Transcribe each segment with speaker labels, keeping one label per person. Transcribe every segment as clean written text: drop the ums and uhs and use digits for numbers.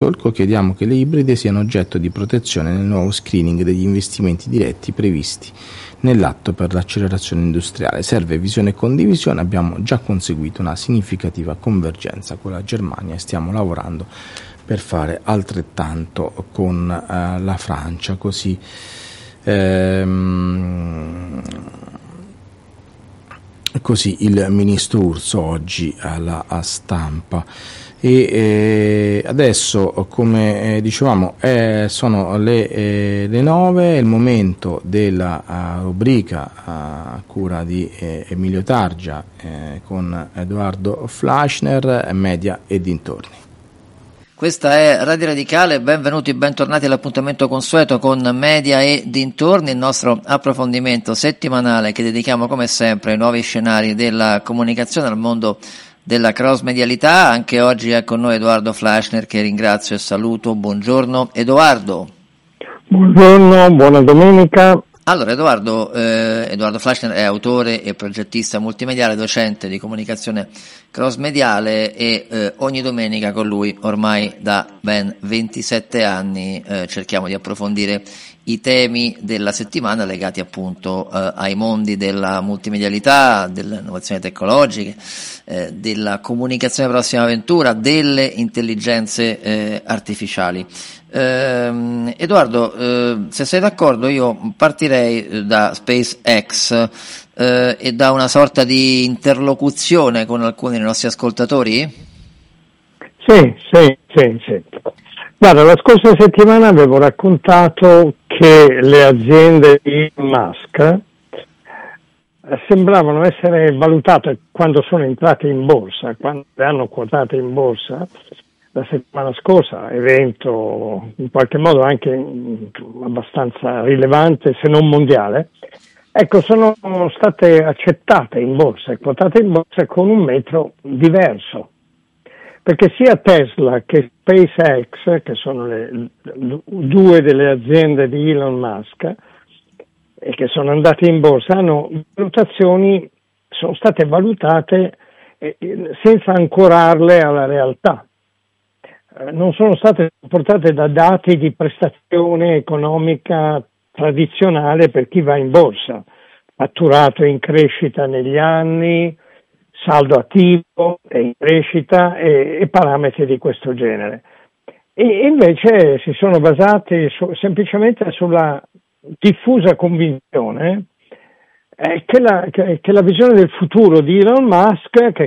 Speaker 1: solco chiediamo che le ibride siano oggetto di protezione nel nuovo screening degli investimenti diretti previsti nell'atto per l'accelerazione industriale. Serve visione e condivisione, abbiamo già conseguito una significativa convergenza con la Germania e stiamo lavorando per fare altrettanto con la Francia, così il ministro Urso oggi alla stampa. E adesso, come dicevamo, sono le 9, è il momento della rubrica a cura di Emilio Targia con Edoardo Fleischner, Media e dintorni.
Speaker 2: Questa è Radio Radicale, benvenuti e bentornati all'appuntamento consueto con Media e dintorni, il nostro approfondimento settimanale che dedichiamo come sempre ai nuovi scenari della comunicazione, al mondo della cross-medialità. Anche oggi è con noi Edoardo Fleischner, che ringrazio e saluto. Buongiorno Edoardo.
Speaker 3: Buongiorno, buona domenica.
Speaker 2: Allora Edoardo Fleischner è autore e progettista multimediale, docente di comunicazione cross-mediale e ogni domenica con lui ormai da ben 27 anni cerchiamo di approfondire i temi della settimana legati appunto ai mondi della multimedialità, delle innovazioni tecnologiche, della comunicazione prossima avventura, delle intelligenze artificiali. Edoardo, se sei d'accordo io partirei da SpaceX e da una sorta di interlocuzione con alcuni dei nostri ascoltatori?
Speaker 3: Sì. Guarda, la scorsa settimana avevo raccontato che le aziende di Musk sembravano essere valutate quando sono entrate in borsa, quando le hanno quotate in borsa la settimana scorsa, evento in qualche modo anche abbastanza rilevante, se non mondiale. Ecco, sono state accettate in borsa e quotate in borsa con un metro diverso, perché sia Tesla che SpaceX, che sono due delle aziende di Elon Musk e che sono andate in borsa, sono state valutate senza ancorarle alla realtà. Non sono state supportate da dati di prestazione economica tradizionale per chi va in borsa, fatturato in crescita negli anni, saldo attivo è in crescita e parametri di questo genere. E invece si sono basati semplicemente sulla diffusa convinzione che la visione del futuro di Elon Musk, che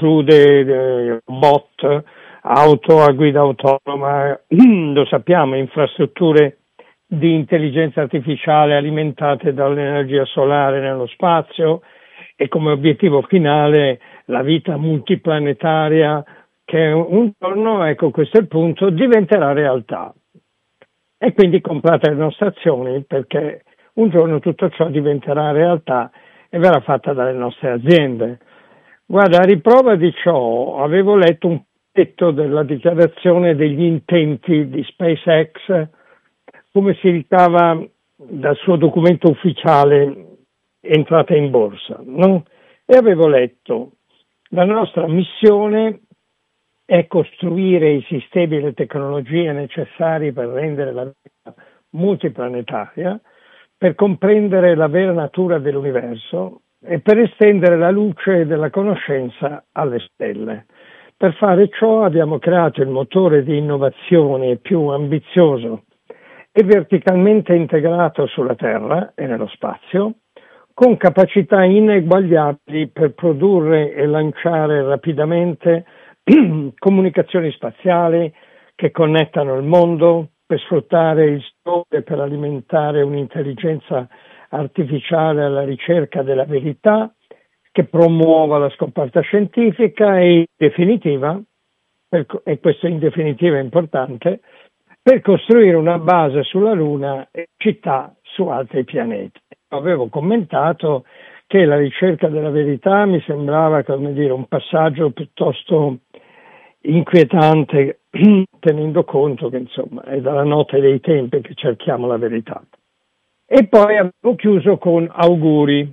Speaker 3: include bot, auto a guida autonoma, lo sappiamo, infrastrutture di intelligenza artificiale alimentate dall'energia solare nello spazio e come obiettivo finale la vita multiplanetaria che un giorno, ecco questo è il punto, diventerà realtà. E quindi comprate le nostre azioni perché un giorno tutto ciò diventerà realtà e verrà fatta dalle nostre aziende. Guarda, a riprova di ciò avevo letto un pezzetto della dichiarazione degli intenti di SpaceX, come si ricava dal suo documento ufficiale entrata in borsa, no? E avevo letto: la nostra missione è costruire i sistemi e le tecnologie necessari per rendere la vita multiplanetaria, per comprendere la vera natura dell'universo e per estendere la luce della conoscenza alle stelle. Per fare ciò abbiamo creato il motore di innovazione più ambizioso e verticalmente integrato sulla Terra e nello spazio, con capacità ineguagliabili per produrre e lanciare rapidamente comunicazioni spaziali che connettano il mondo, per sfruttare il sole per alimentare un'intelligenza artificiale alla ricerca della verità, che promuova la scoperta scientifica e in definitiva, e questo in definitiva è importante, per costruire una base sulla Luna e città su altri pianeti. Avevo commentato che la ricerca della verità mi sembrava, come dire, un passaggio piuttosto inquietante, tenendo conto che insomma è dalla notte dei tempi che cerchiamo la verità. E poi avevo chiuso con auguri,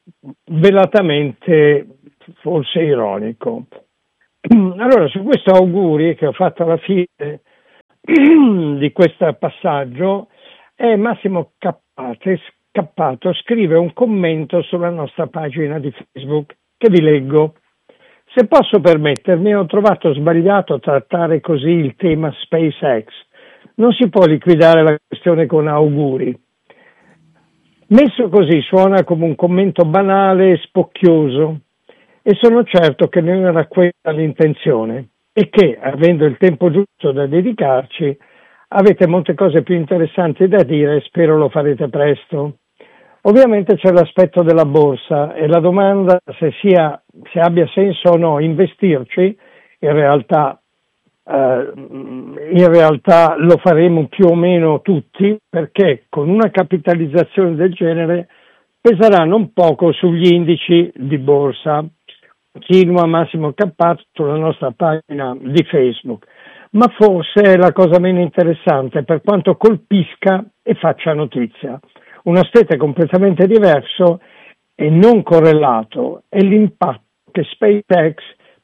Speaker 3: velatamente forse ironico. Allora, su questo auguri che ho fatto alla fine di questo passaggio è Massimo Cappato scrive un commento sulla nostra pagina di Facebook che vi leggo. Se posso permettermi, ho trovato sbagliato trattare così il tema SpaceX. Non si può liquidare la questione con auguri. Messo così suona come un commento banale e spocchioso, e sono certo che non era questa l'intenzione e che, avendo il tempo giusto da dedicarci, avete molte cose più interessanti da dire e spero lo farete presto. Ovviamente c'è l'aspetto della borsa e la domanda se abbia senso o no investirci. In realtà lo faremo più o meno tutti, perché con una capitalizzazione del genere peserà non poco sugli indici di borsa. Continua Massimo Cappato sulla nostra pagina di Facebook, ma forse è la cosa meno interessante per quanto colpisca e faccia notizia. Un aspetto completamente diverso e non correlato è l'impatto che SpaceX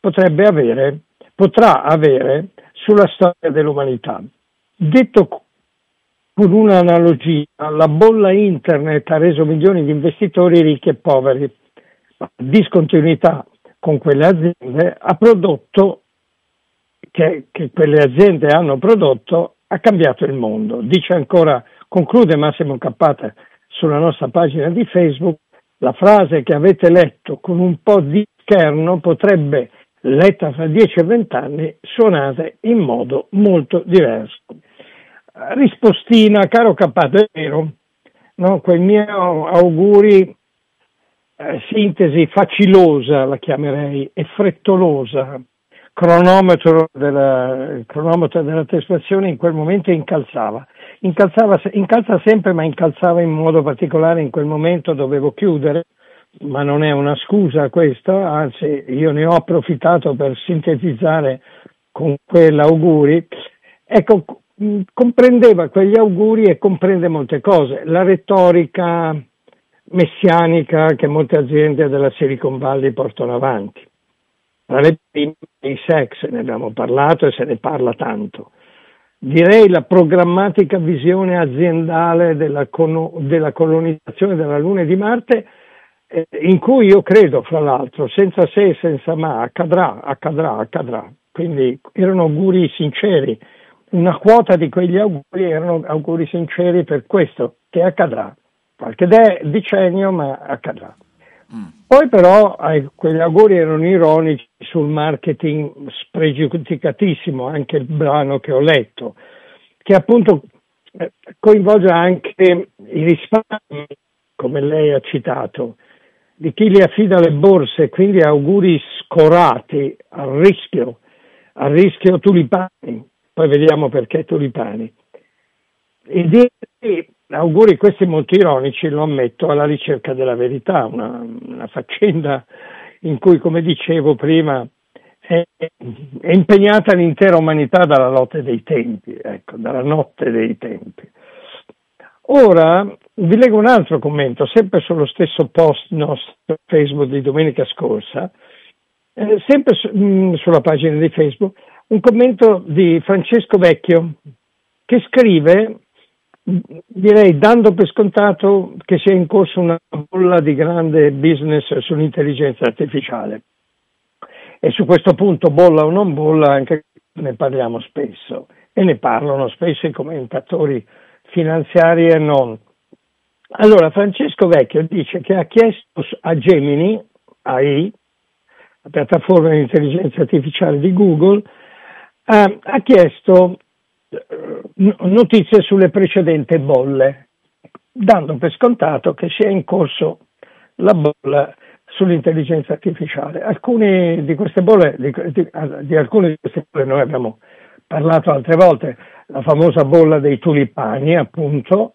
Speaker 3: potrà avere sulla storia dell'umanità. Detto con un'analogia, la bolla internet ha reso milioni di investitori ricchi e poveri. La discontinuità con quelle aziende ha prodotto che quelle aziende hanno prodotto ha cambiato il mondo. Dice ancora, conclude Massimo Cappato sulla nostra pagina di Facebook, la frase che avete letto con un po' di scherno potrebbe, letta fra 10 e 20 anni, suonare in modo molto diverso. Rispostina, caro Cappato, è vero, no? Quei miei auguri, sintesi facilosa la chiamerei, e frettolosa, cronometro della tespazione in quel momento incalza sempre, ma incalzava in modo particolare in quel momento. Dovevo chiudere, ma non è una scusa questa, anzi io ne ho approfittato per sintetizzare con quell'auguri. Ecco, comprendeva quegli auguri e comprende molte cose, la retorica messianica che molte aziende della Silicon Valley portano avanti. Tra le prime SpaceX, ne abbiamo parlato e se ne parla tanto. Direi la programmatica visione aziendale della colonizzazione della Luna e di Marte, in cui io credo, fra l'altro, senza se e senza ma, accadrà. Quindi erano auguri sinceri, una quota di quegli auguri erano auguri sinceri per questo, che accadrà. Qualche decennio, ma accadrà. Poi però quegli auguri erano ironici sul marketing spregiudicatissimo, anche il brano che ho letto, che appunto coinvolge anche i risparmi, come lei ha citato, di chi li affida alle borse, quindi auguri scorati, a rischio tulipani, poi vediamo perché tulipani. E auguri questi molto ironici, lo ammetto, alla ricerca della verità, una faccenda in cui, come dicevo prima, è impegnata l'intera umanità dalla notte dei tempi. Ora vi leggo un altro commento, sempre sullo stesso post nostro Facebook di domenica scorsa, sempre sulla pagina di Facebook, un commento di Francesco Vecchio che scrive, direi dando per scontato che sia in corso una bolla di grande business sull'intelligenza artificiale. E su questo punto, bolla o non bolla, anche ne parliamo spesso, e ne parlano spesso i commentatori finanziari e non. Allora, Francesco Vecchio dice che ha chiesto a Gemini, AI, la piattaforma di intelligenza artificiale di Google, ha chiesto notizie sulle precedenti bolle, dando per scontato che sia in corso la bolla sull'intelligenza artificiale. Alcune di queste bolle noi abbiamo parlato altre volte, la famosa bolla dei tulipani, appunto,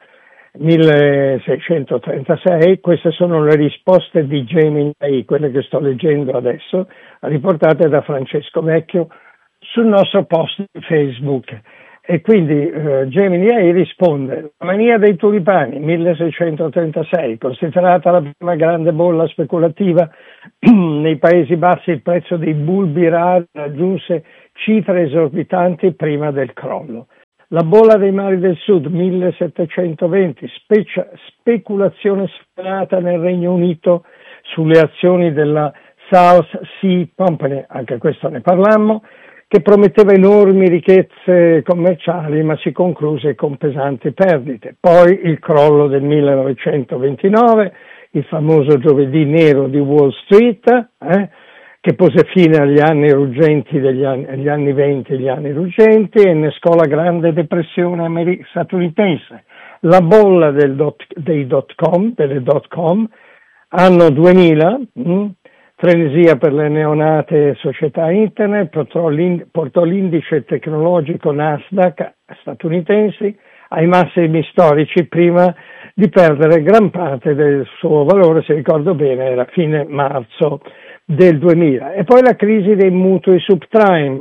Speaker 3: 1636, queste sono le risposte di Gemini, quelle che sto leggendo adesso, riportate da Francesco Vecchio sul nostro post di Facebook. E quindi Gemini AI risponde: la mania dei tulipani, 1636, considerata la prima grande bolla speculativa nei Paesi Bassi, il prezzo dei bulbi rari raggiunse cifre esorbitanti prima del crollo. La bolla dei mari del sud, 1720, speculazione sfrenata nel Regno Unito sulle azioni della South Sea Company, anche questo ne parlammo, che prometteva enormi ricchezze commerciali ma si concluse con pesanti perdite. Poi il crollo del 1929, il famoso giovedì nero di Wall Street, che pose fine agli anni ruggenti agli anni 20, gli anni ruggenti, e innescò la grande depressione statunitense. La bolla delle delle dot com, anno 2000, frenesia per le neonate società internet, portò l'indice tecnologico Nasdaq statunitensi ai massimi storici prima di perdere gran parte del suo valore, se ricordo bene era fine marzo del 2000. E poi la crisi dei mutui subprime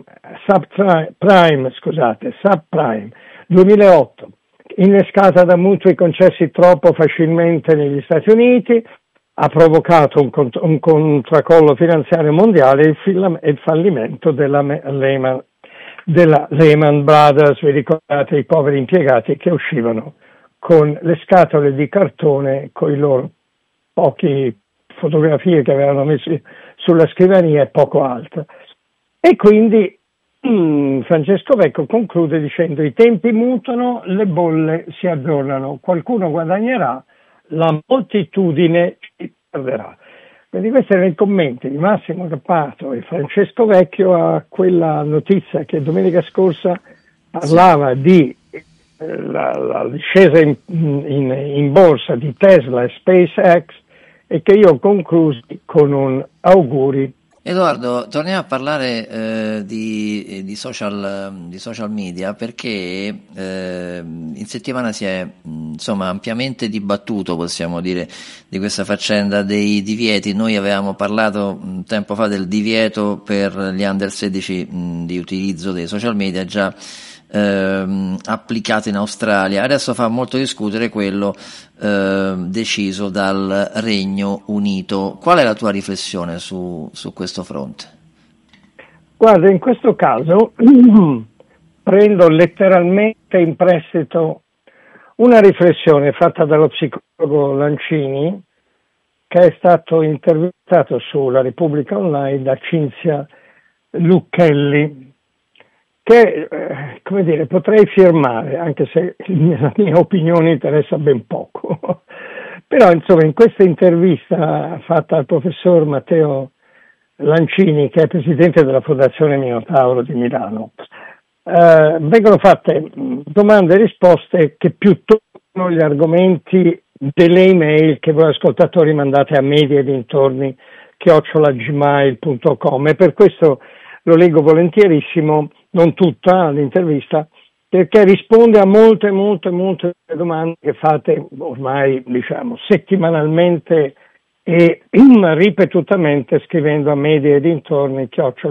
Speaker 3: 2008, innescata da mutui concessi troppo facilmente negli Stati Uniti, ha provocato un contraccollo finanziario mondiale e il fallimento della Lehman Brothers. Vi ricordate i poveri impiegati che uscivano con le scatole di cartone con i loro pochi fotografie che avevano messo sulla scrivania e poco altro. E quindi Francesco Vecchio conclude dicendo: i tempi mutano, le bolle si aggiornano, qualcuno guadagnerà, la moltitudine ci perderà. Quindi questi erano i commenti di Massimo Cappato e Francesco Vecchio a quella notizia che domenica scorsa parlava di la discesa in borsa di Tesla e SpaceX, e che io ho concluso con un auguri.
Speaker 2: Edoardo, torniamo a parlare di social media, perché in settimana si è ampiamente dibattuto, possiamo dire, di questa faccenda dei divieti. Noi avevamo parlato tempo fa del divieto per gli under 16 di utilizzo dei social media già applicato in Australia. Adesso fa molto discutere quello deciso dal Regno Unito. Qual è la tua riflessione su questo fronte?
Speaker 3: Guarda, in questo caso prendo letteralmente in prestito una riflessione fatta dallo psicologo Lancini, che è stato intervistato sulla Repubblica Online da Cinzia Lucchelli, che potrei firmare, anche se la mia opinione interessa ben poco. Però insomma, in questa intervista fatta al professor Matteo Lancini, che è presidente della Fondazione Minotauro di Milano, vengono fatte domande e risposte che più toccano gli argomenti delle email che voi ascoltatori mandate a media e dintorni @gmail.com, e per questo lo leggo volentierissimo, non tutta l'intervista, perché risponde a molte domande che fate ormai, settimanalmente e ripetutamente scrivendo a media e dintorni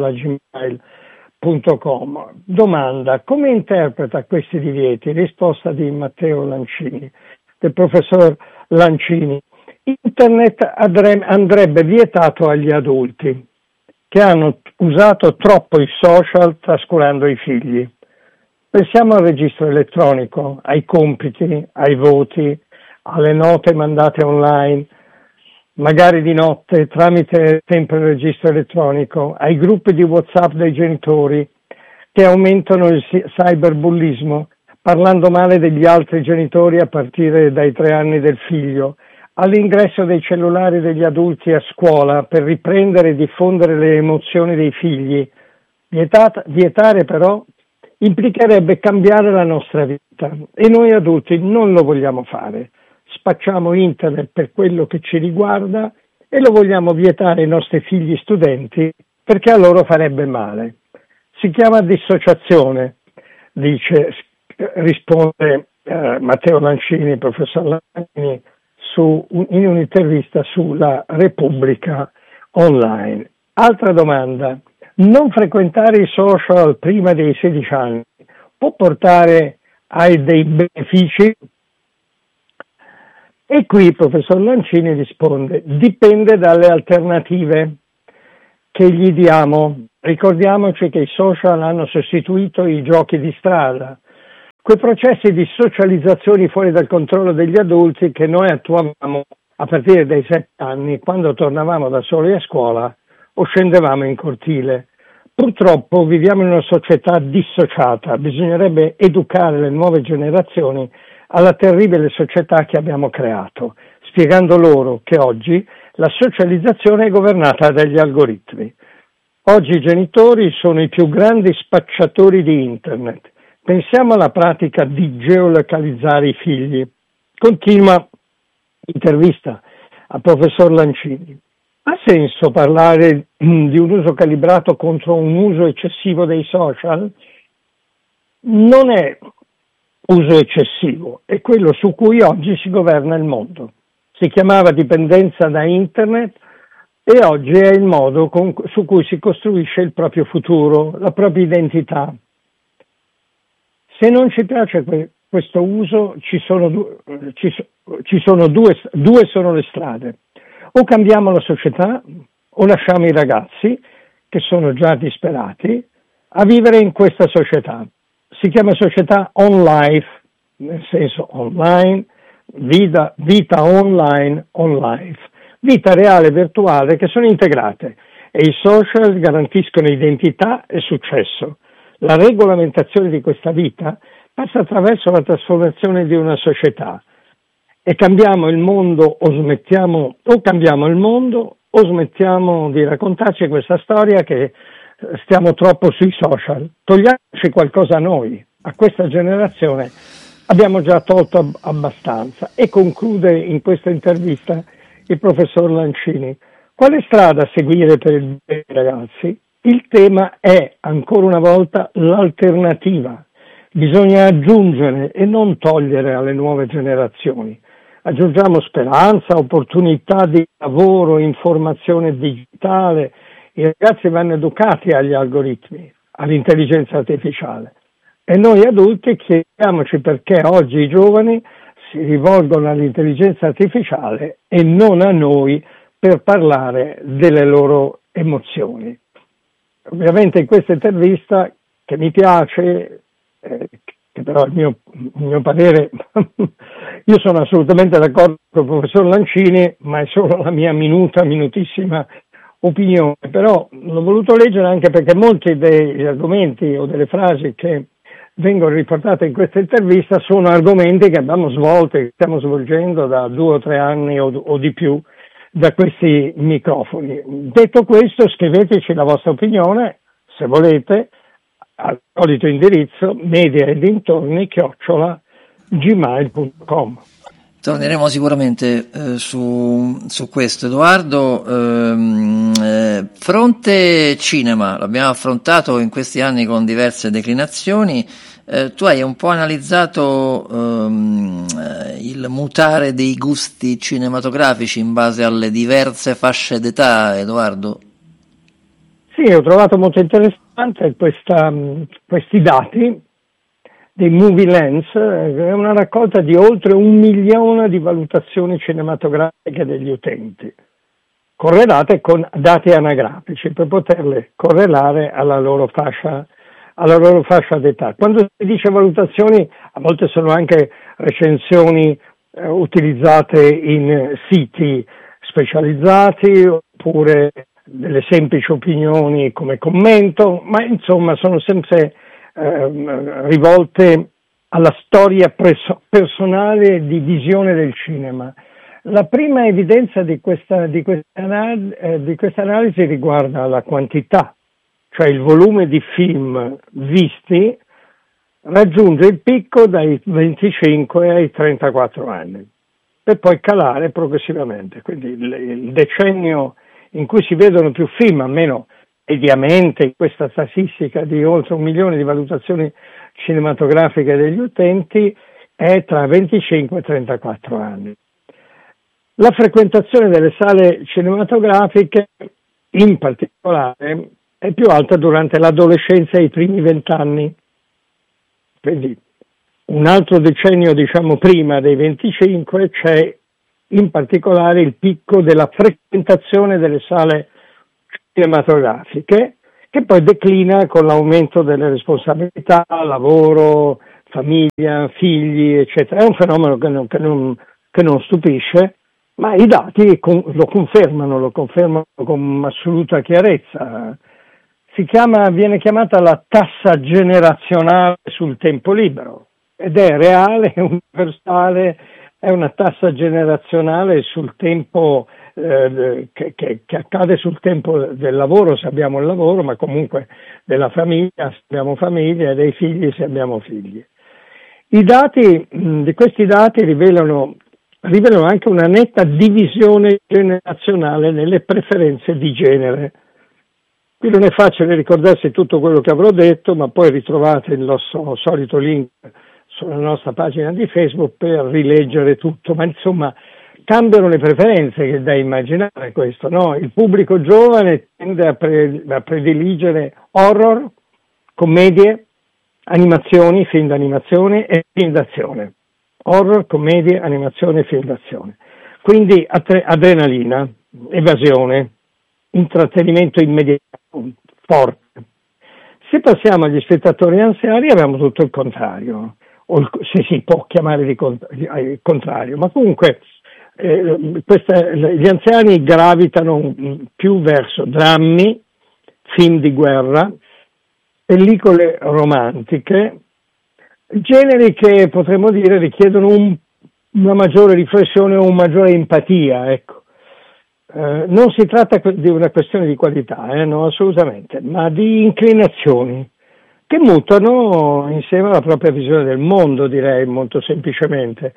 Speaker 3: @gmail.com. Domanda: come interpreta questi divieti? Risposta di Matteo Lancini, del professor Lancini: Internet andrebbe vietato agli adulti che hanno usato troppo i social trascurando i figli. Pensiamo al registro elettronico, ai compiti, ai voti, alle note mandate online, magari di notte tramite sempre il registro elettronico, ai gruppi di WhatsApp dei genitori che aumentano il cyberbullismo, parlando male degli altri genitori a partire dai 3 anni del figlio, all'ingresso dei cellulari degli adulti a scuola per riprendere e diffondere le emozioni dei figli. Vietare però implicherebbe cambiare la nostra vita, e noi adulti non lo vogliamo fare. Spacciamo internet per quello che ci riguarda e lo vogliamo vietare ai nostri figli studenti perché a loro farebbe male. Si chiama dissociazione, risponde Matteo Lancini, professor Lancini, in un'intervista sulla Repubblica Online. Altra domanda: non frequentare i social prima dei 16 anni può portare a dei benefici? E qui il professor Lancini risponde: dipende dalle alternative che gli diamo. Ricordiamoci che i social hanno sostituito i giochi di strada, quei processi di socializzazione fuori dal controllo degli adulti che noi attuavamo a partire dai 7 anni, quando tornavamo da soli a scuola o scendevamo in cortile. Purtroppo viviamo in una società dissociata, bisognerebbe educare le nuove generazioni alla terribile società che abbiamo creato, spiegando loro che oggi la socializzazione è governata dagli algoritmi. Oggi i genitori sono i più grandi spacciatori di internet. Pensiamo alla pratica di geolocalizzare i figli. Continua intervista al professor Lancini. Ha senso parlare di un uso calibrato contro un uso eccessivo dei social? Non è uso eccessivo, è quello su cui oggi si governa il mondo. Si chiamava dipendenza da internet e oggi è il modo su cui si costruisce il proprio futuro, la propria identità. Se non ci piace questo uso, ci sono due sono le strade. O cambiamo la società o lasciamo i ragazzi, che sono già disperati, a vivere in questa società. Si chiama società on life, nel senso online, vita online, on life. Vita reale e virtuale che sono integrate e i social garantiscono identità e successo. La regolamentazione di questa vita passa attraverso la trasformazione di una società. E cambiamo il mondo o smettiamo di raccontarci questa storia che stiamo troppo sui social. Togliamoci qualcosa a noi, a questa generazione abbiamo già tolto abbastanza. E conclude in questa intervista il professor Lancini. Quale strada seguire per il bene dei ragazzi? Il tema è ancora una volta l'alternativa. Bisogna aggiungere e non togliere alle nuove generazioni. Aggiungiamo speranza, opportunità di lavoro, informazione digitale. I ragazzi vanno educati agli algoritmi, all'intelligenza artificiale. E noi adulti chiediamoci perché oggi i giovani si rivolgono all'intelligenza artificiale e non a noi per parlare delle loro emozioni. Ovviamente in questa intervista, che mi piace, che però il mio parere, io sono assolutamente d'accordo con il professor Lancini, ma è solo la mia minutissima opinione, però l'ho voluto leggere anche perché molti degli argomenti o delle frasi che vengono riportate in questa intervista sono argomenti che abbiamo svolto e che stiamo svolgendo da 2 o 3 anni o di più da questi microfoni. Detto questo, scriveteci la vostra opinione, se volete, al solito indirizzo media e dintorni @gmail.com.
Speaker 2: Torneremo sicuramente su questo. Edoardo, fronte cinema, l'abbiamo affrontato in questi anni con diverse declinazioni. Tu hai un po' analizzato il mutare dei gusti cinematografici in base alle diverse fasce d'età, Edoardo?
Speaker 3: Sì, ho trovato molto interessante questi dati dei Movie Lens, è una raccolta di oltre 1 milione di valutazioni cinematografiche degli utenti, correlate con dati anagrafici per poterle correlare alla loro fascia d'età. Quando si dice valutazioni, a volte sono anche recensioni utilizzate in siti specializzati oppure delle semplici opinioni come commento, ma insomma sono sempre rivolte alla storia personale di visione del cinema. La prima evidenza di questa analisi riguarda la quantità, cioè il volume di film visti raggiunge il picco dai 25 ai 34 anni, per poi calare progressivamente. Quindi il decennio in cui si vedono più film, almeno mediamente questa statistica di oltre 1 milione di valutazioni cinematografiche degli utenti, è tra 25 e 34 anni. La frequentazione delle sale cinematografiche, in particolare, è più alta durante l'adolescenza e i primi 20 anni. Quindi un altro decennio, diciamo, prima dei 25 c'è in particolare il picco della frequentazione delle sale cinematografiche, che poi declina con l'aumento delle responsabilità, lavoro, famiglia, figli, eccetera. È un fenomeno che non stupisce, ma i dati lo confermano con assoluta chiarezza. Viene chiamata la tassa generazionale sul tempo libero, ed è reale, è universale, è una tassa generazionale sul tempo che accade sul tempo del lavoro, se abbiamo il lavoro, ma comunque della famiglia, se abbiamo famiglia, e dei figli, se abbiamo figli. Di questi dati rivelano anche una netta divisione generazionale nelle preferenze di genere. Qui non è facile ricordarsi tutto quello che avrò detto, ma poi ritrovate il nostro solito link sulla nostra pagina di Facebook per rileggere tutto. Ma insomma, cambiano le preferenze, che è da immaginare questo, no? Il pubblico giovane tende a prediligere horror, commedie, animazioni, film d'animazione e film d'azione. Horror, commedie, animazione, film d'azione. Quindi adrenalina, evasione, intrattenimento immediato, forte. Se passiamo agli spettatori anziani abbiamo tutto il contrario, se si può chiamare il contrario, ma comunque gli anziani gravitano più verso drammi, film di guerra, pellicole romantiche, generi che potremmo dire richiedono una maggiore riflessione o una maggiore empatia, ecco. Non si tratta di una questione di qualità, no, assolutamente, ma di inclinazioni che mutano insieme alla propria visione del mondo, direi molto semplicemente.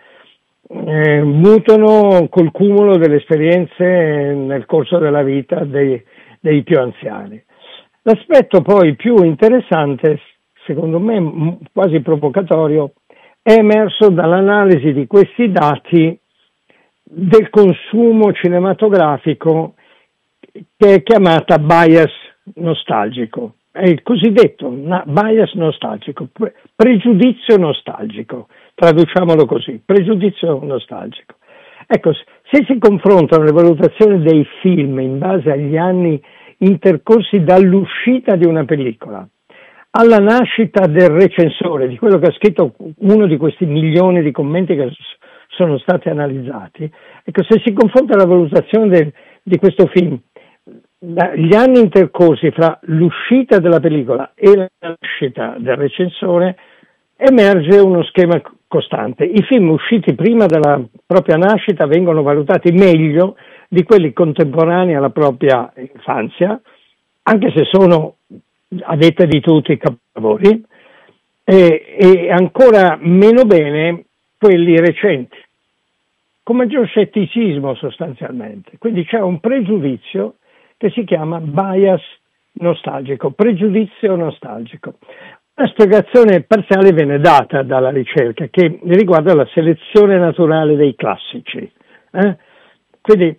Speaker 3: Mutano col cumulo delle esperienze nel corso della vita dei più anziani. L'aspetto poi più interessante, secondo me quasi provocatorio, è emerso dall'analisi di questi dati del consumo cinematografico, che è chiamata bias nostalgico. È il cosiddetto bias nostalgico, pregiudizio nostalgico, traduciamolo così, pregiudizio nostalgico. Ecco, se si confrontano le valutazioni dei film in base agli anni intercorsi dall'uscita di una pellicola alla nascita del recensore, di quello che ha scritto uno di questi milioni di commenti che sono stati analizzati, ecco, se si confronta la valutazione di questo film, gli anni intercorsi fra l'uscita della pellicola e la nascita del recensore, emerge uno schema costante. I film usciti prima della propria nascita vengono valutati meglio di quelli contemporanei alla propria infanzia, anche se sono, a detta di tutti, capolavori, e ancora meno bene quelli recenti, con maggior scetticismo sostanzialmente. Quindi c'è un pregiudizio che si chiama bias nostalgico, pregiudizio nostalgico. Una spiegazione parziale viene data dalla ricerca, che riguarda la selezione naturale dei classici. Quindi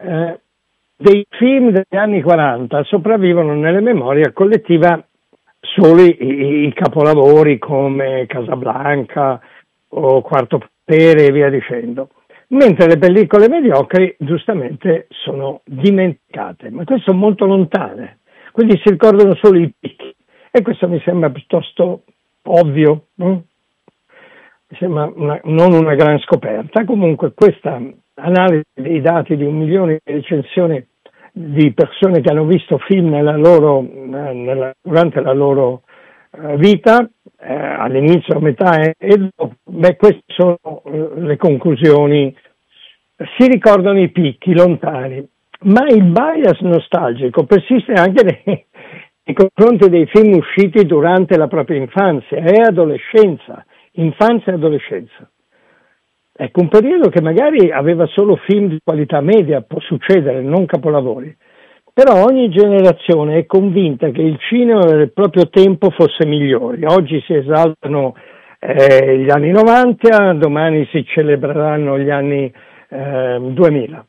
Speaker 3: dei film degli anni 40 sopravvivono nella memoria collettiva solo i capolavori come Casablanca o Quarto Potere e via dicendo, mentre le pellicole mediocri giustamente sono dimenticate, ma queste sono molto lontane, quindi si ricordano solo i picchi, e questo mi sembra piuttosto ovvio, no? Mi sembra non una gran scoperta. Comunque questa analisi dei dati di 1 milione di recensioni di persone che hanno visto film durante la loro vita, all'inizio, a metà e dopo, queste sono le conclusioni. Si ricordano i picchi lontani, ma il bias nostalgico persiste anche nei confronti dei film usciti durante la propria infanzia e adolescenza, infanzia e adolescenza. Ecco, un periodo che magari aveva solo film di qualità media, può succedere, non capolavori, però ogni generazione è convinta che il cinema del proprio tempo fosse migliore. Oggi si esaltano gli anni 90, domani si celebreranno gli anni 2000.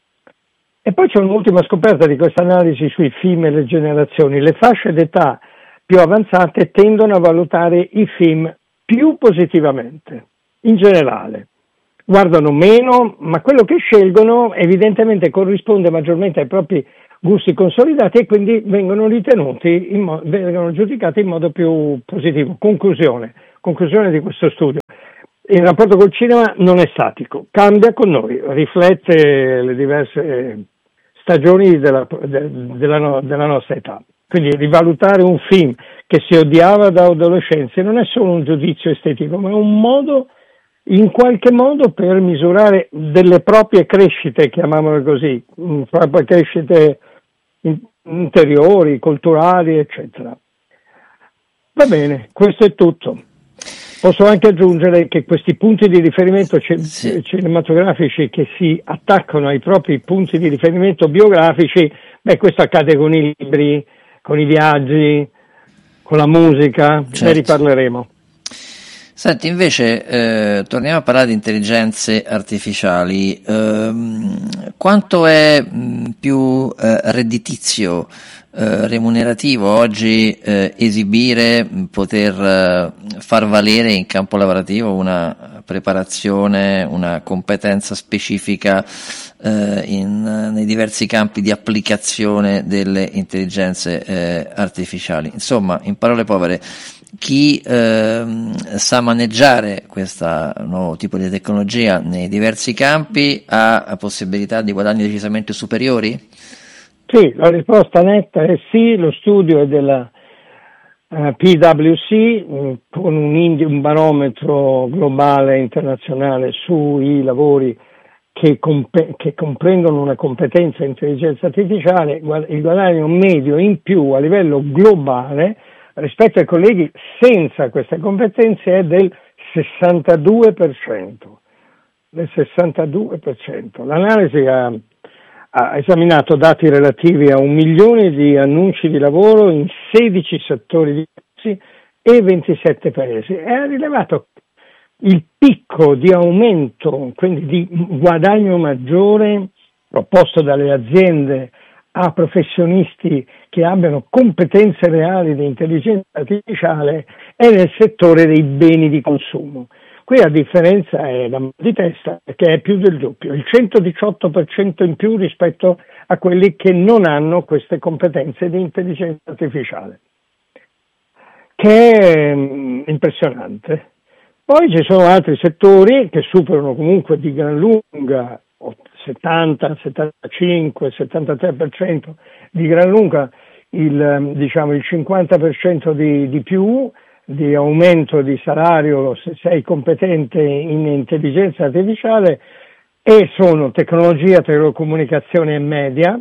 Speaker 3: E poi c'è un'ultima scoperta di questa analisi sui film e le generazioni. Le fasce d'età più avanzate tendono a valutare i film più positivamente, in generale. Guardano meno, ma quello che scelgono evidentemente corrisponde maggiormente ai propri gusti consolidati e quindi vengono giudicati in modo più positivo. Conclusione di questo studio. Il rapporto col cinema non è statico, cambia con noi, riflette le diverse stagioni della nostra età. Quindi rivalutare un film che si odiava da adolescenza non è solo un giudizio estetico, ma è un modo, in qualche modo, per misurare delle proprie crescite, chiamiamole così, proprie crescite interiori, culturali, eccetera. Va bene, questo è tutto. Posso anche aggiungere che questi punti di riferimento cinematografici che si attaccano ai propri punti di riferimento biografici, questo accade con i libri, con i viaggi, con la musica, certo. Ne riparleremo.
Speaker 2: Senti, invece, torniamo a parlare di intelligenze artificiali. Quanto è più redditizio, remunerativo oggi esibire, poter far valere in campo lavorativo una preparazione, una competenza specifica nei diversi campi di applicazione delle intelligenze artificiali? Insomma, in parole povere, chi sa maneggiare questo nuovo tipo di tecnologia nei diversi campi ha possibilità di guadagni decisamente superiori?
Speaker 3: Sì, la risposta netta è sì. Lo studio è della PwC con un barometro globale internazionale sui lavori che comprendono una competenza in intelligenza artificiale. Il guadagno medio in più a livello globale rispetto ai colleghi senza queste competenze è del 62%. Del 62%. L'analisi ha esaminato dati relativi a 1 milione di annunci di lavoro in 16 settori diversi e 27 paesi e ha rilevato il picco di aumento, quindi di guadagno maggiore proposto dalle aziende a professionisti che abbiano competenze reali di intelligenza artificiale è nel settore dei beni di consumo. Qui la differenza è da mal di testa, perché è più del doppio, il 118% in più rispetto a quelli che non hanno queste competenze di intelligenza artificiale, che è impressionante. Poi ci sono altri settori che superano comunque di gran lunga 70, 75, 73% di gran lunga il 50% di più di aumento di salario se sei competente in intelligenza artificiale, e sono tecnologia, telecomunicazione e media.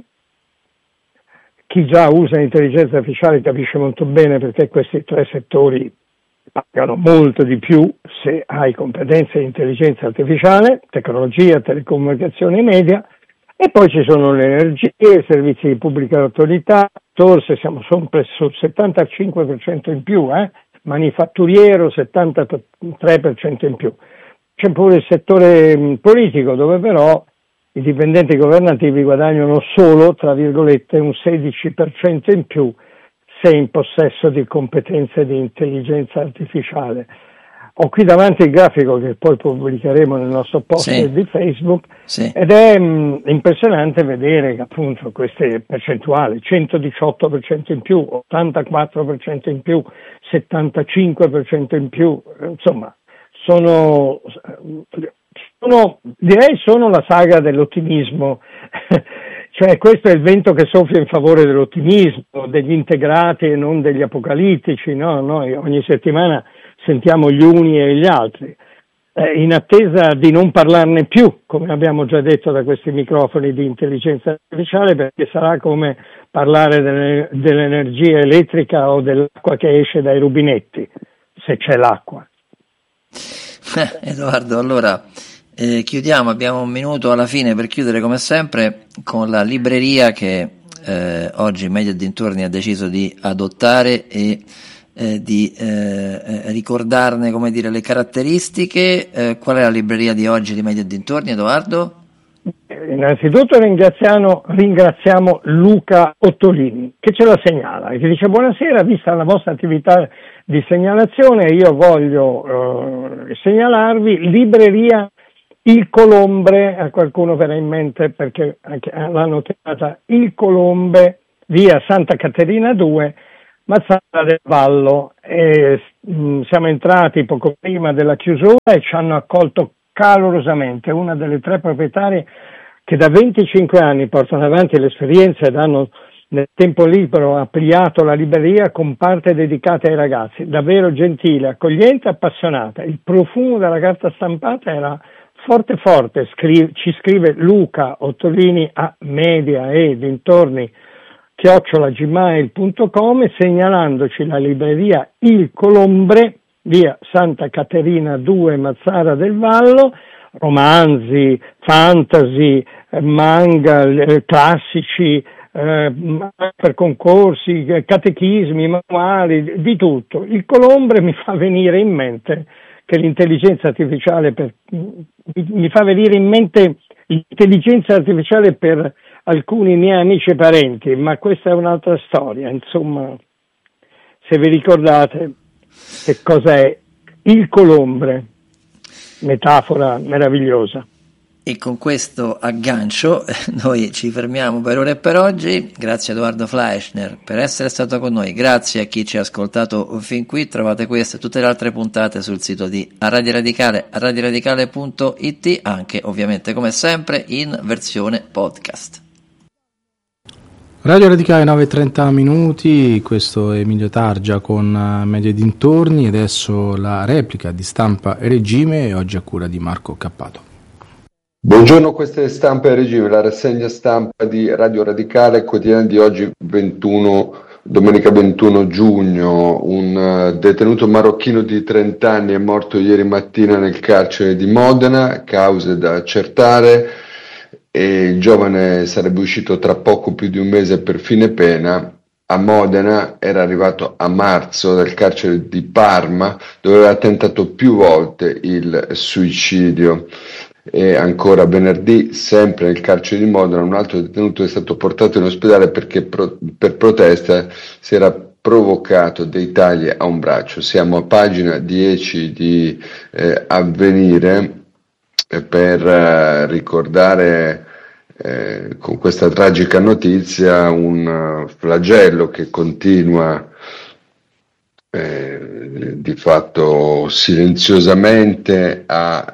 Speaker 3: Chi già usa l'intelligenza artificiale capisce molto bene perché questi tre settori pagano molto di più se hai competenze in intelligenza artificiale, tecnologia, telecomunicazione e media. E poi ci sono le energie, i servizi di pubblica autorità, forse siamo sempre sul 75% in più, manifatturiero 73% in più. C'è pure il settore politico, dove però i dipendenti governativi guadagnano solo, tra virgolette, un 16% in più se in possesso di competenze di intelligenza artificiale. Ho qui davanti il grafico che poi pubblicheremo nel nostro post di Facebook, ed è impressionante vedere che appunto queste percentuali, 118% in più, 84% in più, 75% in più, insomma, sono la saga dell'ottimismo. Cioè questo è il vento che soffia in favore dell'ottimismo, degli integrati e non degli apocalittici, no? Noi ogni settimana sentiamo gli uni e gli altri, in attesa di non parlarne più, come abbiamo già detto da questi microfoni, di intelligenza artificiale, perché sarà come parlare dell'energia elettrica o dell'acqua che esce dai rubinetti, se c'è l'acqua.
Speaker 2: Edoardo, allora chiudiamo, abbiamo un minuto alla fine per chiudere come sempre con la libreria che oggi Media e Dintorni ha deciso di adottare e di ricordarne, come dire, le caratteristiche. Qual è la libreria di oggi di Media e Dintorni, Edoardo?
Speaker 3: Innanzitutto ringraziamo Luca Ottolini che ce la segnala e che dice: buonasera, vista la vostra attività di segnalazione io voglio segnalarvi libreria Il Colombre, a qualcuno verrà in mente perché l'hanno chiamata Il Colombe, via Santa Caterina 2, Mazzara del Vallo. Siamo entrati poco prima della chiusura e ci hanno accolto calorosamente, una delle 3 proprietarie che da 25 anni portano avanti l'esperienza ed hanno nel tempo libero ampliato la libreria con parte dedicata ai ragazzi, davvero gentile, accogliente e appassionata. Il profumo della carta stampata era forte forte, ci scrive Luca Ottolini a media e dintorni @gmail.com, segnalandoci la libreria Il Colombre, via Santa Caterina 2, Mazzara del Vallo, romanzi, fantasy, manga, classici, per concorsi, catechismi, manuali, di tutto. Il Colombre mi fa venire in mente che l'intelligenza artificiale per alcuni miei amici e parenti, ma questa è un'altra storia. Insomma, se vi ricordate che cos'è il Colombre, metafora meravigliosa.
Speaker 2: E con questo aggancio noi ci fermiamo per ora e per oggi. Grazie a Edoardo Fleischner per essere stato con noi, grazie a chi ci ha ascoltato fin qui. Trovate queste e tutte le altre puntate sul sito di Radio Radicale, radioradicale.it, anche ovviamente come sempre in versione podcast.
Speaker 1: Radio Radicale 9:30 minuti, questo è Emilio Targia con Media Dintorni, adesso la replica di Stampa e Regime, oggi a cura di Marco Cappato.
Speaker 4: Buongiorno, questa è Stampa e Regime, la rassegna stampa di Radio Radicale, quotidiano di oggi domenica 21 giugno. Un detenuto marocchino di 30 anni è morto ieri mattina nel carcere di Modena, cause da accertare, e il giovane sarebbe uscito tra poco più di un mese per fine pena. A Modena era arrivato a marzo dal carcere di Parma, dove aveva tentato più volte il suicidio. E ancora venerdì, sempre nel carcere di Modena, un altro detenuto è stato portato in ospedale perché per protesta si era provocato dei tagli a un braccio. Siamo a pagina 10 di Avvenire per ricordare con questa tragica notizia un flagello che continua di fatto silenziosamente a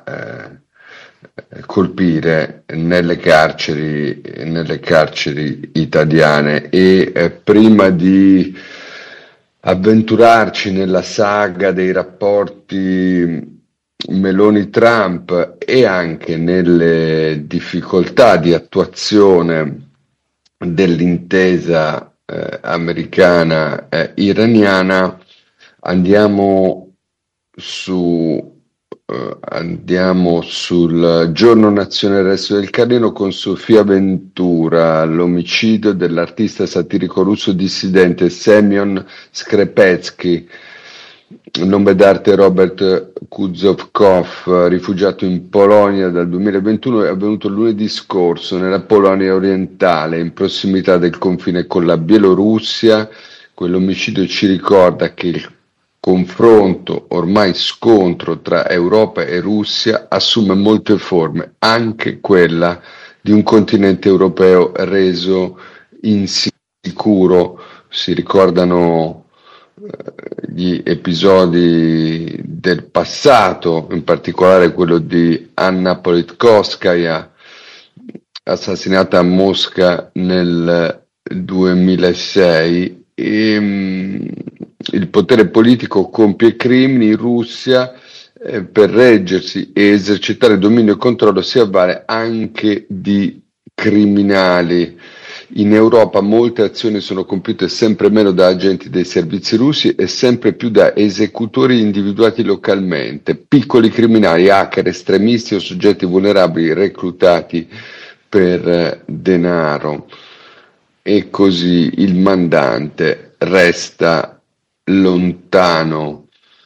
Speaker 4: colpire nelle carceri italiane. E prima di avventurarci nella saga dei rapporti Meloni-Trump e anche nelle difficoltà di attuazione dell'intesa americana iraniana, andiamo sul Giorno Nazionale del Resto del Carlino con Sofia Ventura, l'omicidio dell'artista satirico russo dissidente Semyon Skrepetsky, nome d'arte Robert Kuzovkov, rifugiato in Polonia dal 2021, è avvenuto lunedì scorso nella Polonia orientale, in prossimità del confine con la Bielorussia. Quell'omicidio ci ricorda che il confronto, ormai scontro tra Europa e Russia, assume molte forme, anche quella di un continente europeo reso insicuro. Si ricordano gli episodi del passato, in particolare quello di Anna Politkovskaya, assassinata a Mosca nel 2006, e il potere politico compie crimini in Russia, per reggersi e esercitare dominio e controllo si avvale anche di criminali. In Europa molte azioni sono compiute sempre meno da agenti dei servizi russi e sempre più da esecutori individuati localmente, piccoli criminali, hacker, estremisti o soggetti vulnerabili reclutati per denaro. E così il mandante resta lontano.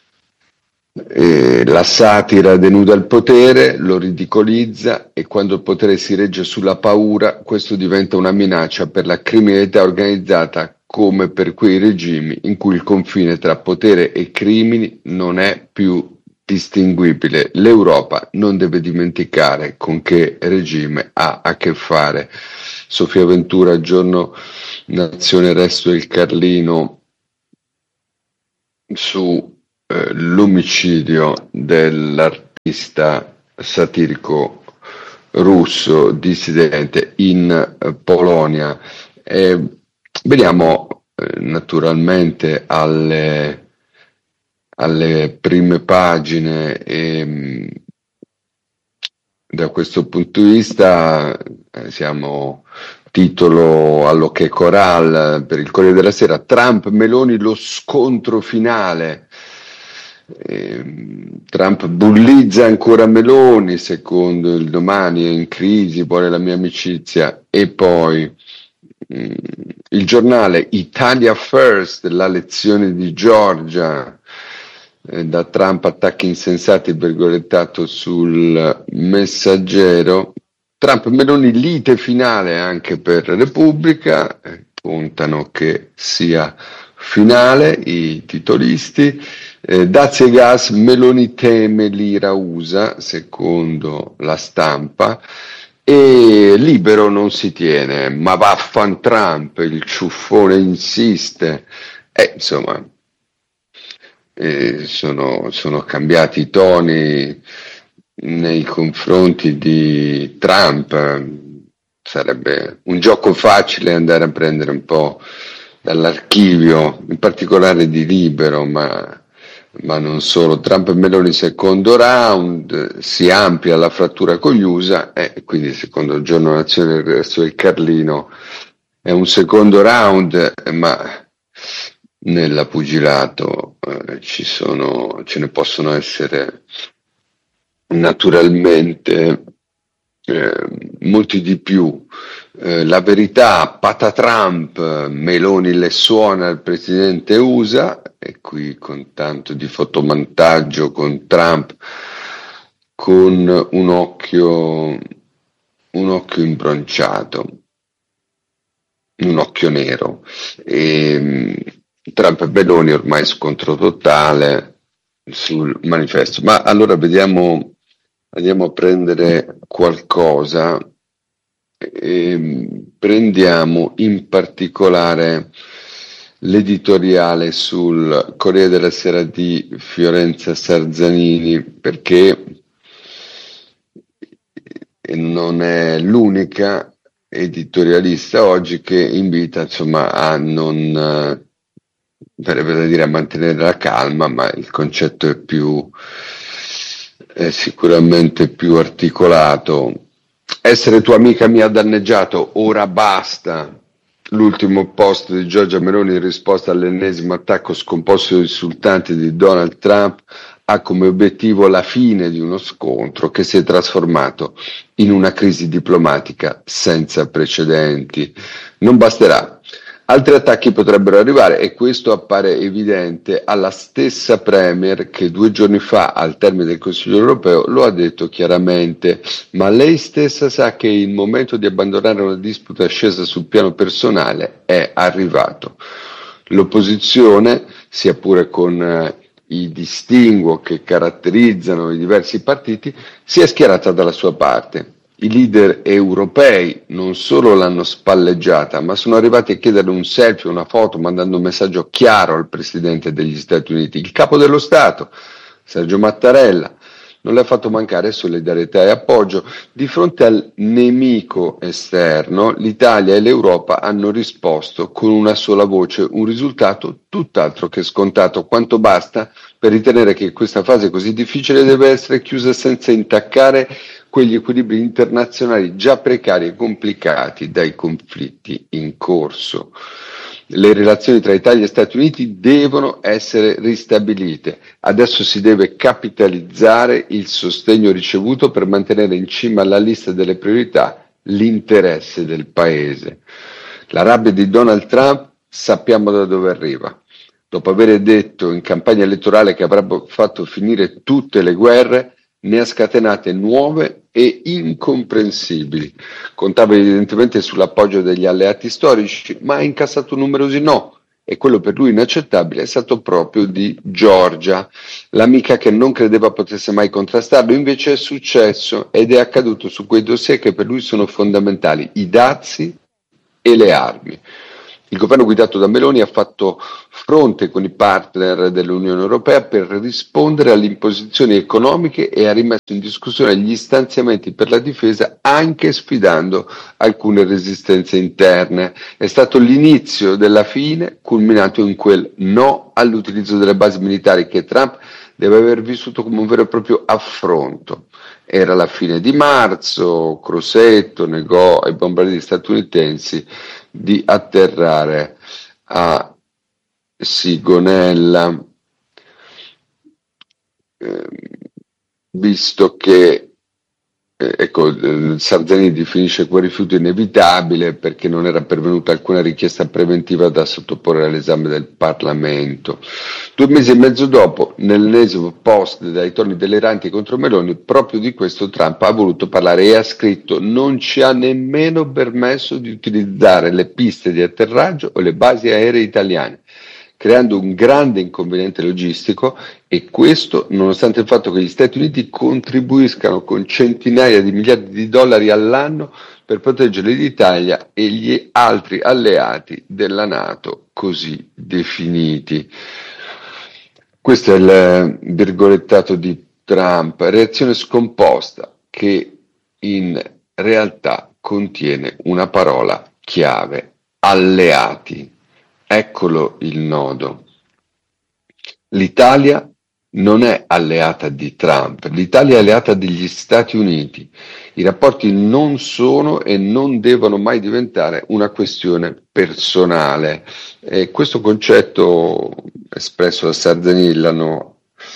Speaker 4: La satira denuda il potere, lo ridicolizza, e quando il potere si regge sulla paura, questo diventa una minaccia per la criminalità organizzata, come per quei regimi in cui il confine tra potere e crimini non è più distinguibile. L'Europa non deve dimenticare con che regime ha a che fare. Sofia Ventura, giorno Nazione, Resto del Carlino, su l'omicidio dell'artista satirico russo dissidente in Polonia. Veniamo naturalmente alle prime pagine e da questo punto di vista siamo titolo all'Ok Coral per il Corriere della Sera: Trump Meloni, lo scontro finale. Trump bullizza ancora Meloni, secondo il Domani è in crisi, vuole la mia amicizia. E poi il Giornale, Italia First, la lezione di Giorgia, da Trump attacchi insensati, virgolettato sul Messaggero. Trump Meloni, lite finale anche per Repubblica, puntano che sia finale i titolisti. Dazi e gas, Meloni teme l'ira USA, secondo La Stampa. E Libero non si tiene, ma vaffan Trump, il ciuffone insiste. Insomma, sono cambiati i toni nei confronti di Trump. Sarebbe un gioco facile andare a prendere un po' dall'archivio, in particolare di Libero, ma non solo. Trump e Meloni secondo round, si amplia la frattura con gli USA, e quindi secondo il Giorno Nazione, il Resto del Carlino, è un secondo round, ma nella pugilato ce ne possono essere naturalmente molti di più. La verità, pata Trump, Meloni le suona il presidente USA, e qui con tanto di fotomontaggio con Trump con un occhio imbronciato, un occhio nero. Trump e Meloni ormai scontro totale sul manifesto. Ma allora andiamo a prendere qualcosa. Prendiamo in particolare l'editoriale sul Corriere della Sera di Fiorenza Sarzanini, perché non è l'unica editorialista oggi che invita, insomma, a non verrebbe da dire a mantenere la calma, ma il concetto è sicuramente più articolato. Essere tua amica mi ha danneggiato, ora basta. L'ultimo post di Giorgia Meloni in risposta all'ennesimo attacco scomposto e insultante di Donald Trump ha come obiettivo la fine di uno scontro che si è trasformato in una crisi diplomatica senza precedenti. Non basterà. Altri attacchi potrebbero arrivare, e questo appare evidente alla stessa Premier che 2 giorni fa, al termine del Consiglio europeo, lo ha detto chiaramente. Ma lei stessa sa che il momento di abbandonare una disputa scesa sul piano personale è arrivato. L'opposizione, sia pure con i distinguo che caratterizzano i diversi partiti, si è schierata dalla sua parte. I leader europei non solo l'hanno spalleggiata, ma sono arrivati a chiedere un selfie, una foto, mandando un messaggio chiaro al Presidente degli Stati Uniti. Il Capo dello Stato, Sergio Mattarella, non le ha fatto mancare solidarietà e appoggio. Di fronte al nemico esterno, l'Italia e l'Europa hanno risposto con una sola voce, un risultato tutt'altro che scontato. Quanto basta per ritenere che questa fase così difficile deve essere chiusa senza intaccare quegli equilibri internazionali già precari e complicati dai conflitti in corso. Le relazioni tra Italia e Stati Uniti devono essere ristabilite. Adesso si deve capitalizzare il sostegno ricevuto per mantenere in cima alla lista delle priorità l'interesse del Paese. La rabbia di Donald Trump sappiamo da dove arriva. Dopo aver detto in campagna elettorale che avrebbe fatto finire tutte le guerre, ne ha scatenate nuove e incomprensibili. Contava evidentemente sull'appoggio degli alleati storici, ma ha incassato numerosi no, e quello per lui inaccettabile è stato proprio di Giorgia, l'amica che non credeva potesse mai contrastarlo. Invece è successo ed è accaduto su quei dossier che per lui sono fondamentali, i dazi e le armi. Il governo guidato da Meloni ha fatto fronte con i partner dell'Unione Europea per rispondere alle imposizioni economiche e ha rimesso in discussione gli stanziamenti per la difesa, anche sfidando alcune resistenze interne. È stato l'inizio della fine, culminato in quel no all'utilizzo delle basi militari che Trump deve aver vissuto come un vero e proprio affronto. Era la fine di marzo, Crosetto negò ai bombardieri statunitensi di atterrare a Sigonella, visto che Sarzani definisce quel rifiuto inevitabile perché non era pervenuta alcuna richiesta preventiva da sottoporre all'esame del Parlamento. 2 mesi e mezzo dopo, nell'ennesimo post dai toni deliranti contro Meloni, proprio di questo Trump ha voluto parlare e ha scritto: non ci ha nemmeno permesso di utilizzare le piste di atterraggio o le basi aeree italiane, creando un grande inconveniente logistico, e questo nonostante il fatto che gli Stati Uniti contribuiscano con centinaia di miliardi di dollari all'anno per proteggere l'Italia e gli altri alleati della NATO così definiti. Questo è il virgolettato di Trump, reazione scomposta che in realtà contiene una parola chiave: alleati. Eccolo il nodo. L'Italia non è alleata di Trump, l'Italia è alleata degli Stati Uniti. I rapporti non sono e non devono mai diventare una questione personale. E questo concetto espresso da Sarzani l'hanno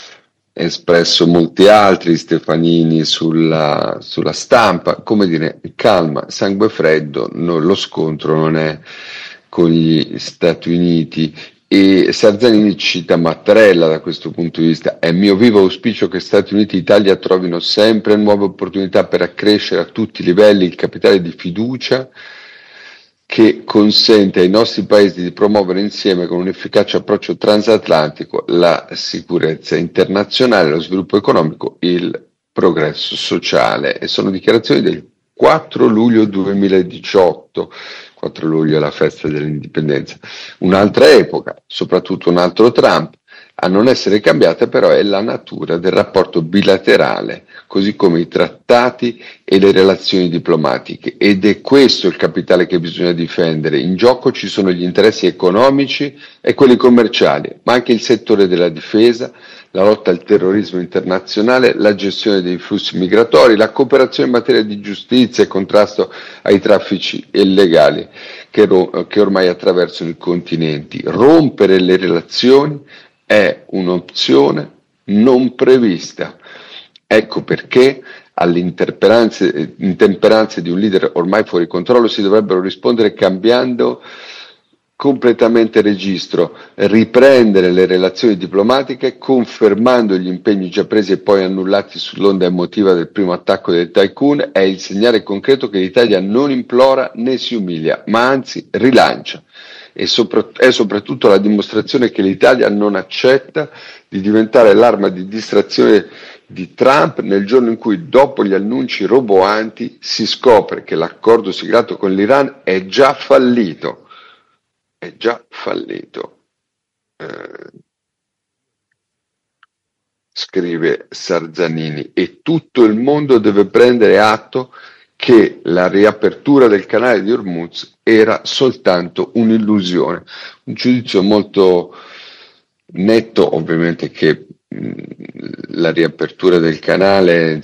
Speaker 4: espresso molti altri, Stefanini sulla stampa, come dire, calma, sangue freddo, lo scontro non è con gli Stati Uniti. E Sarzani cita Mattarella da questo punto di vista: è mio vivo auspicio che Stati Uniti e Italia trovino sempre nuove opportunità per accrescere a tutti i livelli il capitale di fiducia che consente ai nostri paesi di promuovere insieme con un efficace approccio transatlantico la sicurezza internazionale, lo sviluppo economico e il progresso sociale. E sono dichiarazioni del 4 luglio 2018. 4 luglio è la festa dell'indipendenza. Un'altra epoca, soprattutto un altro Trump. A non essere cambiata però è la natura del rapporto bilaterale, così come i trattati e le relazioni diplomatiche, ed è questo il capitale che bisogna difendere. In gioco ci sono gli interessi economici e quelli commerciali, ma anche il settore della difesa, la lotta al terrorismo internazionale, la gestione dei flussi migratori, la cooperazione in materia di giustizia e contrasto ai traffici illegali che ormai attraversano i continenti. Rompere le relazioni è un'opzione non prevista. Ecco perché alle intemperanze di un leader ormai fuori controllo si dovrebbero rispondere cambiando completamente registro, riprendere le relazioni diplomatiche, confermando gli impegni già presi e poi annullati sull'onda emotiva del primo attacco del tycoon. È il segnale concreto che l'Italia non implora né si umilia, ma anzi rilancia. È soprattutto la dimostrazione che l'Italia non accetta di diventare l'arma di distrazione di Trump nel giorno in cui, dopo gli annunci roboanti, si scopre che l'accordo siglato con l'Iran è già fallito. È già fallito. Scrive Sarzanini, e tutto il mondo deve prendere atto che la riapertura del canale di Hormuz era soltanto un'illusione. Un giudizio molto netto, ovviamente, che la riapertura del canale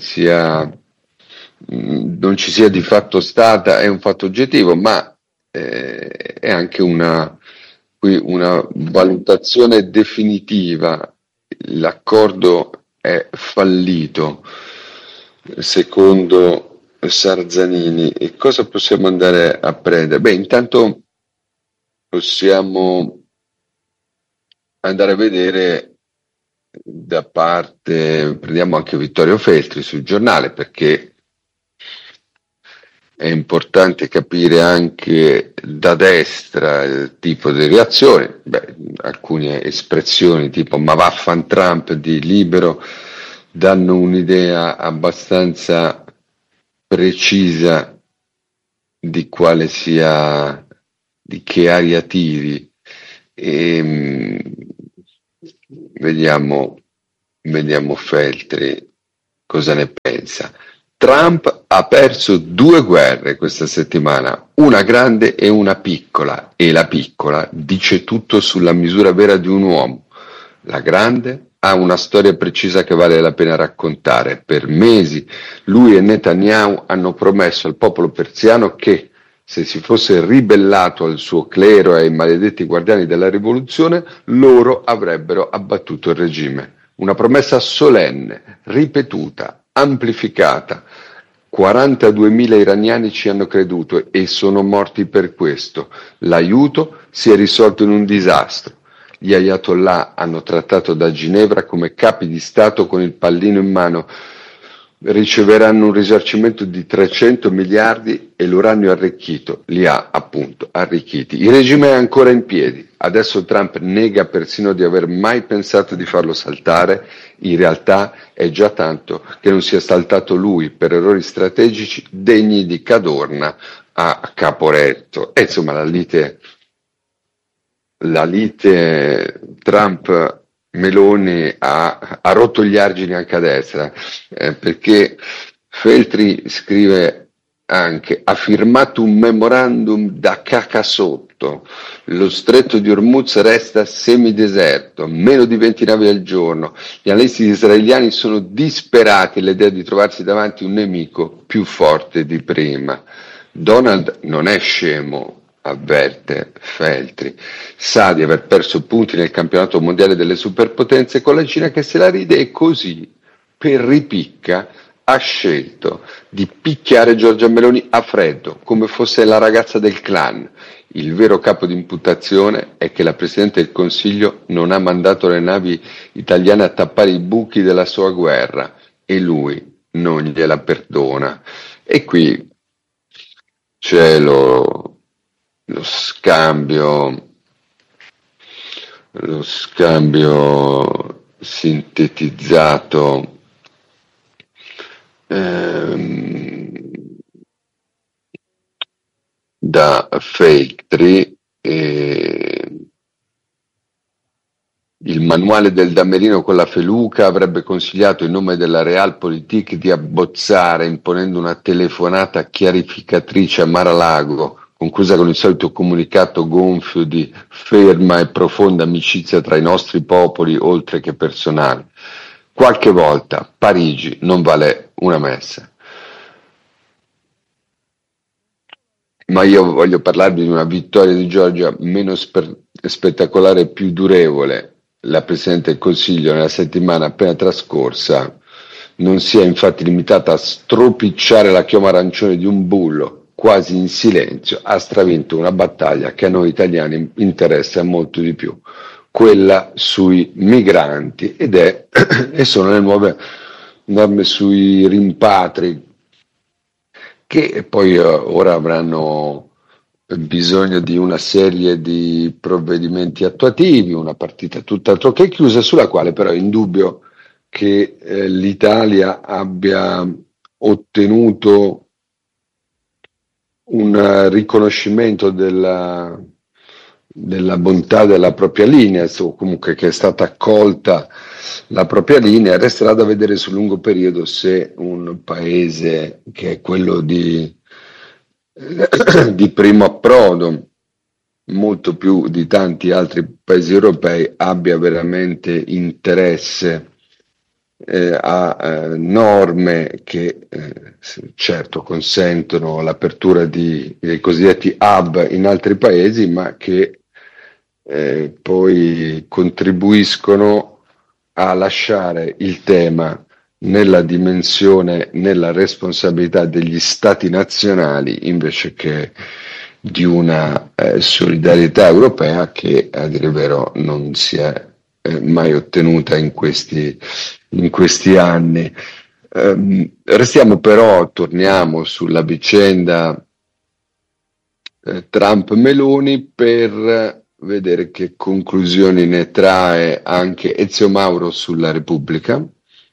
Speaker 4: non ci sia di fatto stata, è un fatto oggettivo, ma è anche una valutazione definitiva. L'accordo è fallito, secondo Sarzanini. E cosa possiamo andare a prendere? Beh, intanto possiamo andare a vedere da parte, prendiamo anche Vittorio Feltri sul giornale, perché è importante capire anche da destra il tipo di reazione. Alcune espressioni tipo "ma vaffan Trump" di Libero danno un'idea abbastanza precisa di quale sia, di che aria tiri. Vediamo Feltri cosa ne pensa. Trump ha perso 2 guerre questa settimana, una grande e una piccola, e la piccola dice tutto sulla misura vera di un uomo. La grande ha una storia precisa che vale la pena raccontare. Per mesi lui e Netanyahu hanno promesso al popolo persiano che, se si fosse ribellato al suo clero e ai maledetti guardiani della rivoluzione, loro avrebbero abbattuto il regime. Una promessa solenne, ripetuta, amplificata. 42.000 iraniani ci hanno creduto e sono morti per questo. L'aiuto si è risolto in un disastro. Gli ayatollah hanno trattato da Ginevra come capi di Stato con il pallino in mano. Riceveranno un risarcimento di 300 miliardi e l'uranio arricchito li ha appunto arricchiti. Il regime è ancora in piedi. Adesso Trump nega persino di aver mai pensato di farlo saltare. In realtà è già tanto che non sia saltato lui per errori strategici degni di Cadorna a Caporetto. E insomma la lite Trump-Meloni ha rotto gli argini anche a destra, perché Feltri scrive anche: ha firmato un memorandum da caca sotto, lo stretto di Hormuz resta semideserto, meno di 20 navi al giorno, gli analisti israeliani sono disperati all'idea di trovarsi davanti un nemico più forte di prima. Donald non è scemo, avverte Feltri, sa di aver perso punti nel campionato mondiale delle superpotenze con la Cina che se la ride, e così, per ripicca, ha scelto di picchiare Giorgia Meloni a freddo, come fosse la ragazza del clan. Il vero capo di imputazione è che la Presidente del Consiglio non ha mandato le navi italiane a tappare i buchi della sua guerra e lui non gliela perdona. E qui c'è lo scambio sintetizzato da Feltri. Il manuale del Damerino con la feluca avrebbe consigliato in nome della Realpolitik di abbozzare, imponendo una telefonata chiarificatrice a Mar-a-Lago, conclusa con il solito comunicato gonfio di ferma e profonda amicizia tra i nostri popoli, oltre che personale. Qualche volta Parigi non vale una messa. Ma io voglio parlarvi di una vittoria di Giorgia meno spettacolare e più durevole. La Presidente del Consiglio nella settimana appena trascorsa non si è infatti limitata a stropicciare la chioma arancione di un bullo, quasi in silenzio ha stravinto una battaglia che a noi italiani interessa molto di più, quella sui migranti, e sono le nuove norme sui rimpatri, che poi ora avranno bisogno di una serie di provvedimenti attuativi, una partita tutt'altro che chiusa, sulla quale però è indubbio che l'Italia abbia ottenuto un riconoscimento della bontà della propria linea, o comunque che è stata accolta la propria linea. Resterà da vedere sul lungo periodo se un paese che è quello di primo approdo, molto più di tanti altri paesi europei, abbia veramente interesse a norme che certo consentono l'apertura dei cosiddetti hub in altri paesi, ma che poi contribuiscono a lasciare il tema nella dimensione, nella responsabilità degli stati nazionali, invece che di una solidarietà europea che, a dire il vero, non si è mai ottenuta in questi anni. Torniamo sulla vicenda Trump-Meloni per vedere che conclusioni ne trae anche Ezio Mauro sulla Repubblica,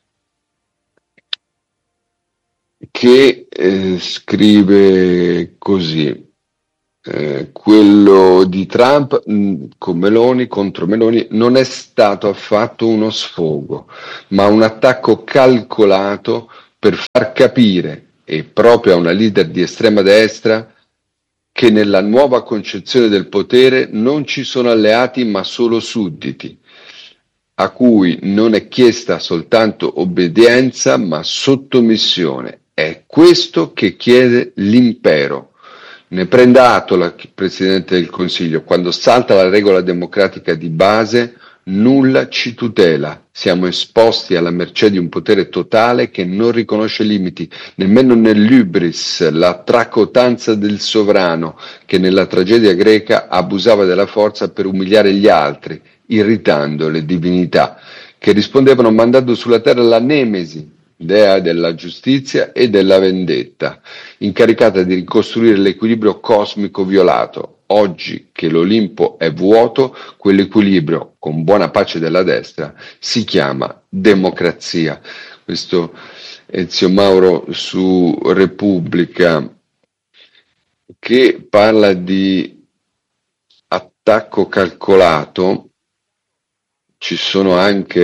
Speaker 4: che scrive così: quello di Trump con Meloni, contro Meloni, non è stato affatto uno sfogo, ma un attacco calcolato per far capire, e proprio a una leader di estrema destra, che nella nuova concezione del potere non ci sono alleati ma solo sudditi, a cui non è chiesta soltanto obbedienza ma sottomissione. È questo che chiede l'impero. Ne prenda atto il Presidente del Consiglio: quando salta la regola democratica di base, nulla ci tutela. Siamo esposti alla mercé di un potere totale che non riconosce limiti, nemmeno nell'hybris, la tracotanza del sovrano, che nella tragedia greca abusava della forza per umiliare gli altri, irritando le divinità, che rispondevano mandando sulla terra la Nemesi, dea della giustizia e della vendetta, incaricata di ricostruire l'equilibrio cosmico violato. Oggi che l'Olimpo è vuoto, quell'equilibrio, con buona pace della destra, si chiama democrazia. Questo Ezio Mauro su Repubblica, che parla di attacco calcolato. Ci sono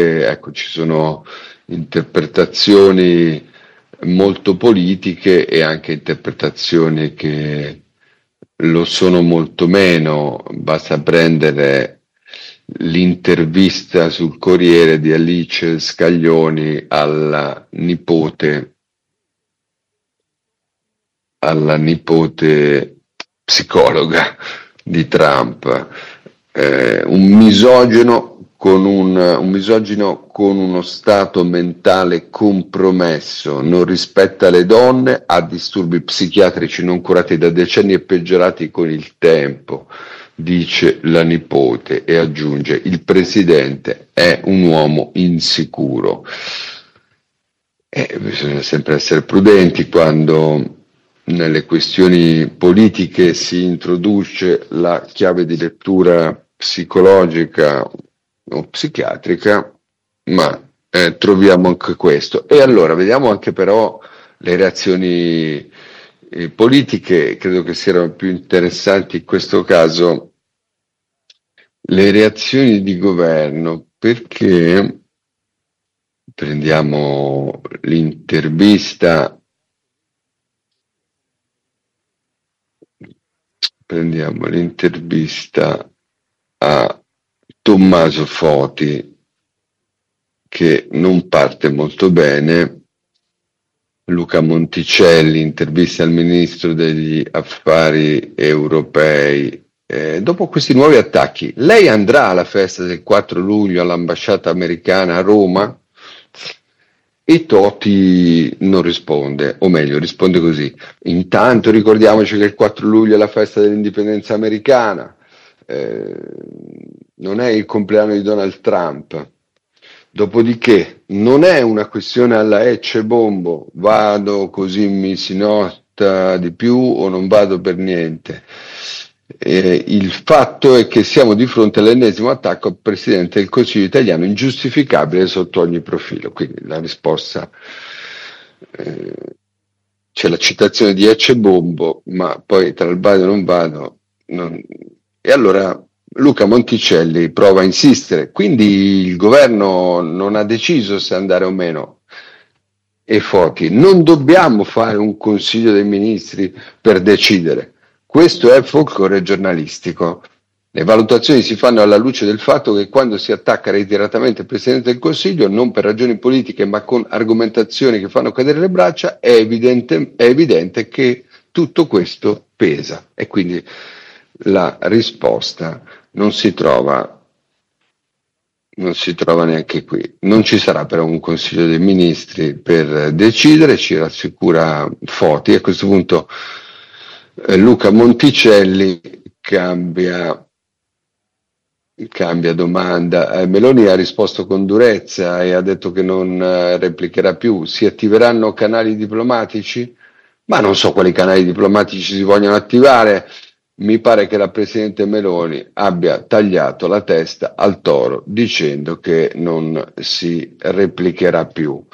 Speaker 4: interpretazioni molto politiche e anche interpretazioni che lo sono molto meno. Basta prendere l'intervista sul Corriere di Alice Scaglioni alla nipote psicologa di Trump, un misogino con uno stato mentale compromesso, non rispetta le donne, ha disturbi psichiatrici non curati da decenni e peggiorati con il tempo, dice la nipote, e aggiunge: il presidente è un uomo insicuro. Bisogna sempre essere prudenti quando nelle questioni politiche si introduce la chiave di lettura psicologica o psichiatrica, ma troviamo anche questo. E allora vediamo anche però le reazioni politiche. Credo che siano più interessanti in questo caso le reazioni di governo, perché prendiamo l'intervista a Tommaso Foti, che non parte molto bene. Luca Monticelli, intervista al ministro degli affari europei. Dopo questi nuovi attacchi, lei andrà alla festa del 4 luglio all'ambasciata americana a Roma? E Toti non risponde, o meglio risponde così: intanto ricordiamoci che il 4 luglio è la festa dell'indipendenza americana, non è il compleanno di Donald Trump. Dopodiché non è una questione alla Ecce Bombo, vado così mi si nota di più o non vado per niente. Il fatto è che siamo di fronte all'ennesimo attacco al Presidente del Consiglio italiano, ingiustificabile sotto ogni profilo. Quindi la risposta, c'è la citazione di Ecce Bombo, ma poi tra il vado e non vado, e allora Luca Monticelli prova a insistere. Quindi il governo non ha deciso se andare o meno. E Foti: non dobbiamo fare un Consiglio dei Ministri per decidere. Questo è folklore giornalistico. Le valutazioni si fanno alla luce del fatto che quando si attacca reiteratamente il Presidente del Consiglio, non per ragioni politiche ma con argomentazioni che fanno cadere le braccia, è evidente che tutto questo pesa. E quindi la risposta non si trova neanche qui. Non ci sarà però un Consiglio dei Ministri per decidere, ci rassicura Foti. A questo punto Luca Monticelli cambia Cambia domanda. Meloni ha risposto con durezza e ha detto che non replicherà più. Si attiveranno canali diplomatici? Ma non so quali canali diplomatici si vogliono attivare. Mi pare che la Presidente Meloni abbia tagliato la testa al toro dicendo che non si replicherà più.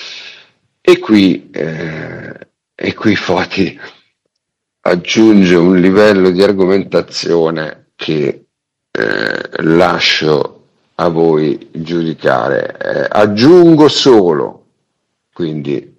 Speaker 4: E qui Foti aggiunge un livello di argomentazione che lascio a voi giudicare. Aggiungo solo, quindi